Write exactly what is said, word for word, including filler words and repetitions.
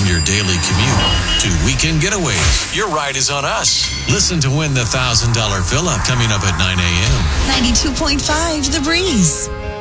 From your daily commute to weekend getaways, your ride is on us. Listen to Win the one thousand dollars Villa coming up at nine a.m. ninety-two point five The Breeze.